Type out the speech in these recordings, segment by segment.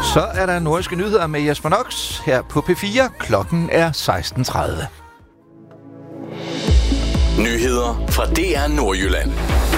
Så er der nordiske nyheder med Jesper Nox her på P4. Klokken er 16:30. Nyheder fra DR Nordjylland.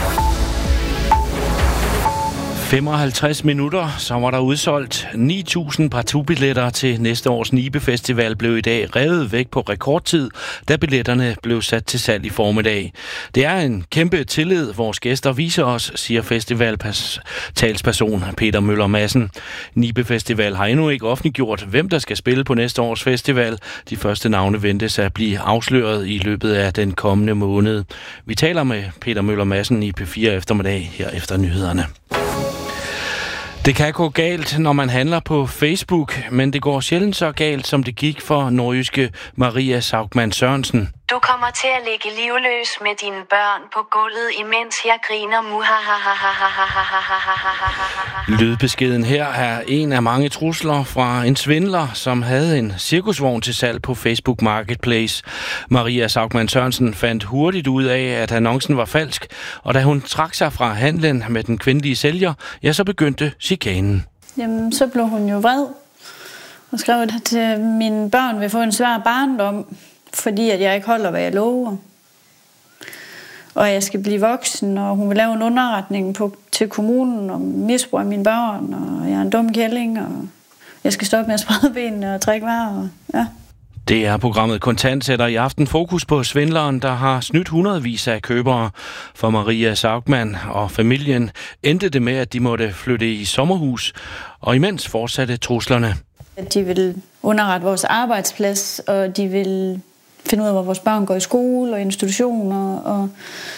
55 minutter, så var der udsolgt 9.000 partubilletter til næste års Nibe Festival blev i dag revet væk på rekordtid, da billetterne blev sat til salg i formiddag. Det er en kæmpe tillid, vores gæster viser os, siger festivaltalsperson Peter Møller Madsen. Nibe Festival har endnu ikke offentliggjort, hvem der skal spille på næste års festival. De første navne ventes at blive afsløret i løbet af den kommende måned. Vi taler med Peter Møller Madsen i P4 eftermiddag her efter nyhederne. Det kan gå galt, når man handler på Facebook, men det går sjældent så galt, som det gik for nordjyske Maria Saugmann Sørensen. Du kommer til at ligge livløs med dine børn på gulvet, imens jeg griner Lydbeskeden her er en af mange trusler fra en svindler, som havde en cirkusvogn til salg på Facebook Marketplace. Maria Saugmann Sørensen fandt hurtigt ud af, at annoncen var falsk, og da hun trak sig fra handlen med den kvindelige sælger, ja, så begyndte chikanen. Jamen, så blev hun jo vred og skrev, at mine børn vil få en svær barndom, fordi at jeg ikke holder, hvad jeg lover. Og jeg skal blive voksen, og hun vil lave en underretning til kommunen om misbrug af mine børn, og jeg er en dum kælling, og jeg skal stoppe med at sprede benene og trække varer. Og, ja. Det er programmet Kontant sætter i aften fokus på svindleren, der har snydt hundredvis af købere. For Maria Saugmann og familien endte det med, at de måtte flytte i sommerhus, og imens fortsatte truslerne. De vil underrette vores arbejdsplads, og de vil finde ud af, hvor vores børn går i skole og institutioner, og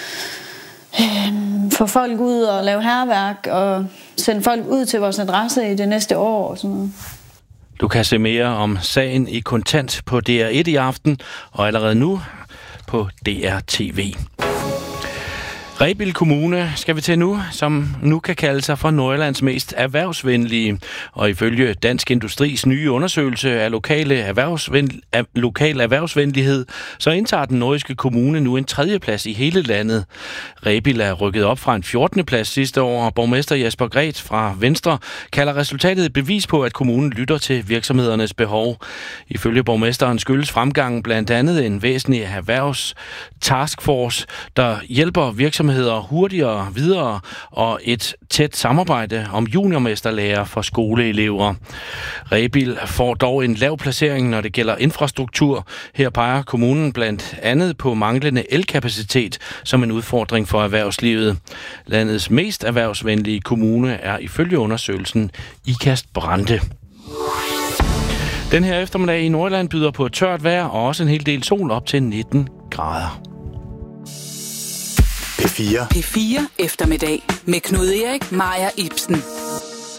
få folk ud og lave hærværk, og sende folk ud til vores adresse i det næste år og sådan noget. Du kan se mere om sagen i Kontant på DR1 i aften, og allerede nu på DR TV. Rebild Kommune skal vi til nu, som nu kan kalde sig for Nordjyllands mest erhvervsvenlige. Og ifølge Dansk Industris nye undersøgelse af lokal erhvervsvenlighed, så indtager den nordjyske kommune nu en 3. plads i hele landet. Rebild er rykket op fra en 14. plads sidste år, og borgmester Jesper Gret fra Venstre kalder resultatet et bevis på, at kommunen lytter til virksomhedernes behov. Ifølge borgmesteren skyldes fremgangen blandt andet en væsentlig erhvervstaskforce, der hjælper virksomheder hurtigere videre, og et tæt samarbejde om juniormesterlærer for skoleelever. Rebild får dog en lav placering, når det gælder infrastruktur. Her peger kommunen blandt andet på manglende elkapacitet som en udfordring for erhvervslivet. Landets mest erhvervsvenlige kommune er ifølge undersøgelsen Ikast Brande. Den her eftermiddag i Nordjylland byder på tørt vejr og også en hel del sol op til 19 grader. P4 eftermiddag med Knud Erik, Maja Ibsen.